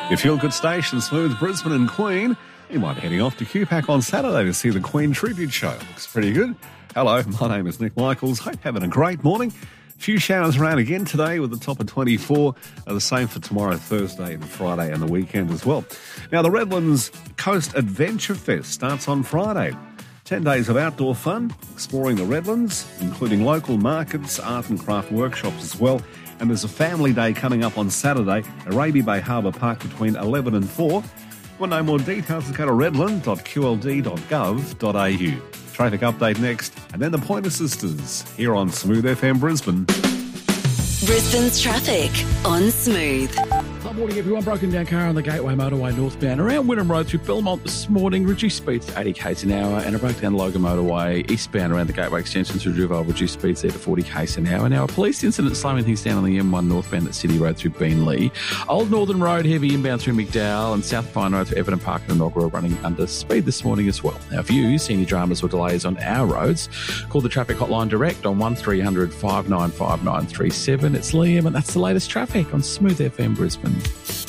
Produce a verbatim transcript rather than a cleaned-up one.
Your feel-good station, Smooth Brisbane and Queen. You might be heading off to Q PAC on Saturday to see the Queen tribute show. Looks pretty good. Hello, my name is Nick Michaels. Hope you're having a great morning. A few showers around again today with the top of twenty-four. Uh, the same for tomorrow, Thursday and Friday and the weekend as well. Now, the Redlands Coast Adventure Fest starts on Friday. Ten days of outdoor fun, exploring the Redlands, including local markets, art and craft workshops as well. And there's a family day coming up on Saturday at Raby Bay Harbour Park between eleven and four. Want to know more details? Go to redland dot q l d dot gov dot a u. Traffic update next, and then the Pointer Sisters here on Smooth F M Brisbane. Brisbane's traffic on Smooth. Good morning, everyone. Broken down car on the Gateway Motorway northbound around Wynnum Road through Belmont this morning. Reduced speeds to eighty k's an hour, and a broke down Logan Motorway eastbound around the Gateway extension through Duval. Reduced speeds there to forty k's an hour. Now, a police incident slowing things down on the M one northbound at City Road through Beenleigh. Old Northern Road heavy inbound through McDowell, and South Pine Road through Everton Park and Inoggera running under speed this morning as well. Now, if you see any dramas or delays on our roads, call the traffic hotline direct on one three hundred five nine five nine three seven. It's Liam, and that's the latest traffic on Smooth F M Brisbane.